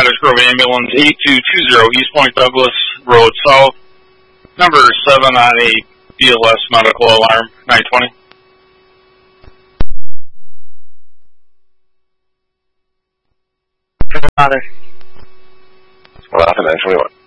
Cottage Grove Ambulance, 8220 East Point Douglas Road South. Number 7 on a BLS medical alarm, 920. Well, 921.